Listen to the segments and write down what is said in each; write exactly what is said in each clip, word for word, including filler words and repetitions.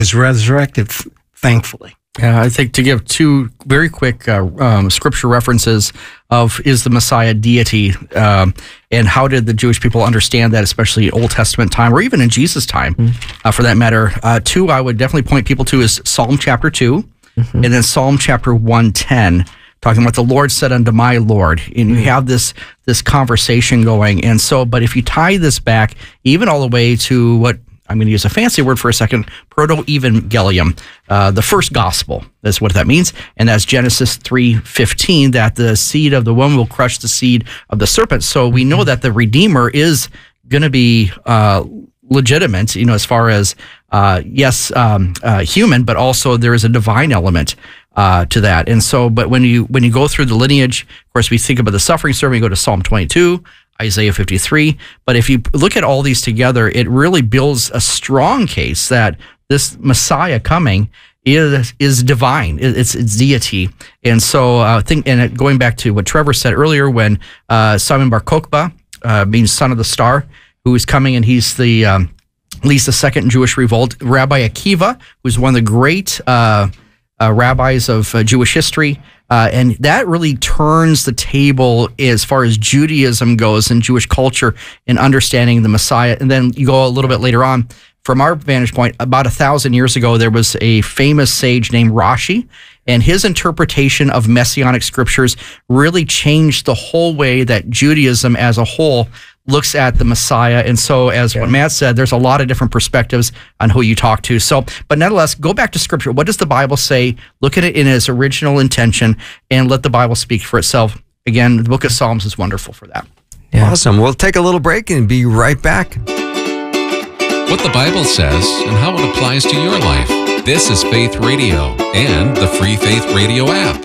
is resurrected, thankfully. Yeah, I think to give two very quick uh, um, scripture references of is the Messiah deity, um, and how did the Jewish people understand that, especially Old Testament time, or even in Jesus' time, mm-hmm. uh, for that matter. Uh, two, I would definitely point people to is Psalm chapter two, mm-hmm. and then Psalm chapter one ten, talking about the Lord said unto my Lord, and you have this this conversation going. And so, but if you tie this back even all the way to what, I'm going to use a fancy word for a second, proto-evangelium, uh, the first gospel. That's what that means. And that's Genesis three fifteen, that the seed of the woman will crush the seed of the serpent. So we know that the Redeemer is going to be uh, legitimate, you know, as far as, uh, yes, um, uh, human, but also there is a divine element uh, to that. And so, but when you when you go through the lineage, of course, we think about the suffering servant, you go to Psalm twenty-two, Isaiah fifty-three. But if you look at all these together, it really builds a strong case that this Messiah coming is is divine. It's, it's deity. And so I uh, think, and going back to what Trevor said earlier, when uh, Simon Bar Kokhba, uh, means son of the star, who is coming, and he's the um, leads the second Jewish revolt. Rabbi Akiva, who's one of the great uh, uh, rabbis of uh, Jewish history. Uh, and that really turns the table as far as Judaism goes and Jewish culture and understanding the Messiah. And then you go a little bit later on, from our vantage point, about a thousand years ago, there was a famous sage named Rashi, and his interpretation of Messianic scriptures really changed the whole way that Judaism as a whole looks at the Messiah. And so, as yeah. what Matt said, there's a lot of different perspectives on who you talk to. So, but nonetheless, go back to Scripture. What does the Bible say? Look at it in its original intention and let the Bible speak for itself. Again, the book of Psalms is wonderful for that. Yeah. Awesome. We'll take a little break and be right back. What the Bible says and how it applies to your life. This is Faith Radio and the Free Faith Radio app.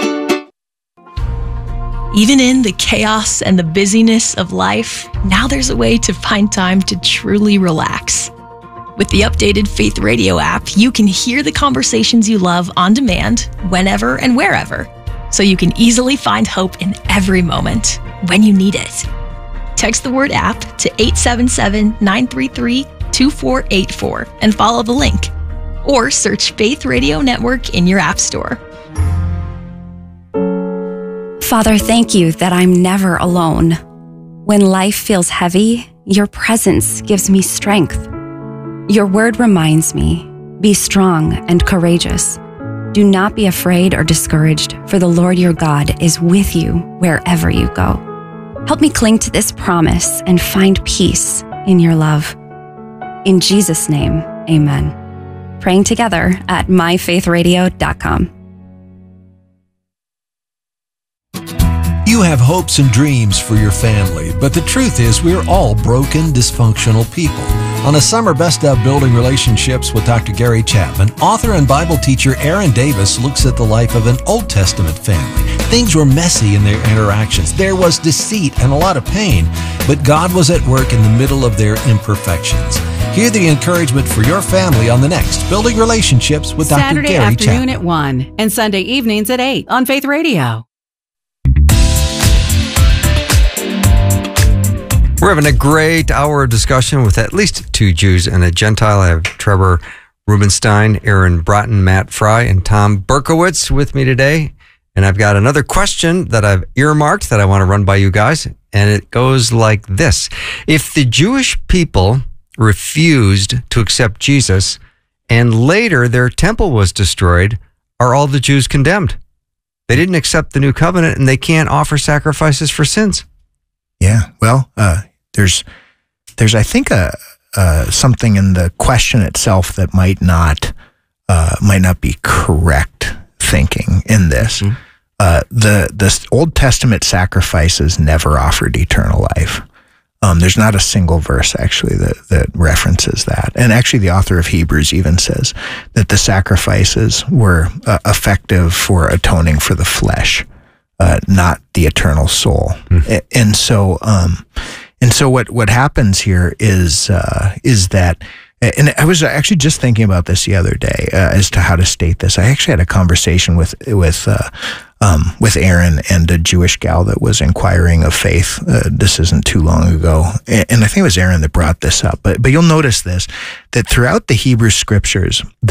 Even in the chaos and the busyness of life, now there's a way to find time to truly relax. With the updated Faith Radio app, you can hear the conversations you love on demand, whenever and wherever, so you can easily find hope in every moment when you need it. Text the word app to eight seven seven, nine three three, two four eight four and follow the link, or search Faith Radio Network in your app store. Father, thank you that I'm never alone. When life feels heavy, your presence gives me strength. Your word reminds me, be strong and courageous. Do not be afraid or discouraged, for the Lord your God is with you wherever you go. Help me cling to this promise and find peace in your love. In Jesus' name, amen. Praying together at my faith radio dot com. You have hopes and dreams for your family, but the truth is we're all broken, dysfunctional people. On a summer Best of Building Relationships with Doctor Gary Chapman, author and Bible teacher Aaron Davis looks at the life of an Old Testament family. Things were messy in their interactions. There was deceit and a lot of pain, but God was at work in the middle of their imperfections. Hear the encouragement for your family on the next Building Relationships with Doctor Gary Chapman. Saturday afternoon at one and Sunday evenings at eight on Faith Radio. We're having a great hour of discussion with at least two Jews and a Gentile. I have Trevor Rubenstein, Aaron Broughton, Matt Fry, and Tom Berkowitz with me today. And I've got another question that I've earmarked that I want to run by you guys. And it goes like this. If the Jewish people refused to accept Jesus and later their temple was destroyed, are all the Jews condemned? They didn't accept the new covenant and they can't offer sacrifices for sins. Yeah, well, uh, there's, there's, I think, a, uh, something in the question itself that might not, uh, might not be correct thinking in this. Mm-hmm. Uh, the the Old Testament sacrifices never offered eternal life. Um, there's not a single verse actually that that references that. And actually, the author of Hebrews even says that the sacrifices were uh, effective for atoning for the flesh, uh, not the eternal soul. Mm-hmm. And so, um, and so, what what happens here is uh, is that And I was actually just thinking about this the other day uh, as to how to state this. I actually had a conversation with with uh, um, with Aaron and a Jewish gal that was inquiring of faith. Uh, this isn't too long ago, and, and I think it was Aaron that brought this up. But but you'll notice this, that throughout the Hebrew Scriptures,